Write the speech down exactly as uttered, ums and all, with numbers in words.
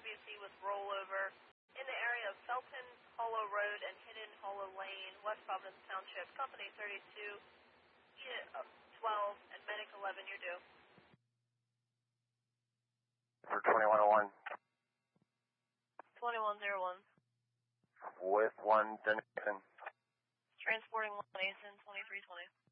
B C with rollover in the area of Felton Hollow Road and Hidden Hollow Lane, West Providence Township, Company thirty-two, Unit twelve, and Medic eleven, you're due. For twenty-one oh one. twenty-one oh one. With one Denison. Transporting one Mason, twenty-three twenty.